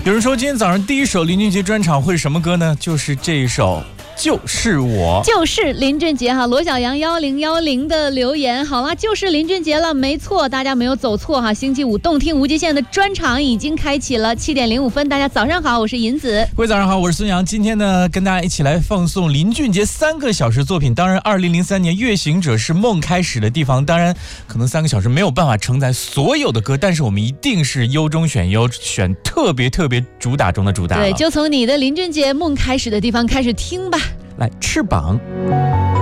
有人说今天早上第一首林俊杰专场会是什么歌呢？就是这一首就是我， 就是林俊杰哈。罗小阳1010的留言，好了，就是林俊杰了，没错，大家没有走错哈。星期五动听无极限的专场已经开启了，7点05分，大家早上好，我是银子。 各位早上好，我是孙杨。今天呢，跟大家一起来放送林俊杰3个小时作品。当然，2003年《月行者》是梦开始的地方。当然，可能3个小时没有办法承载所有的歌，但是我们一定是优中选优，选特别主打中的主打。 对，就从你的林俊杰梦开始的地方开始听吧。 来，翅膀。